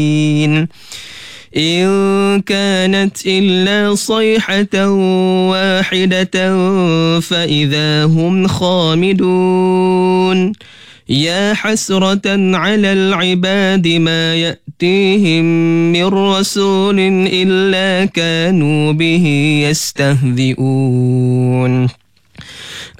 إن كانت إلا صيحة واحدة فإذا هم خامدون يا حسرة على العباد ما يأتيهم من رسول إلا كانوا به يستهزئون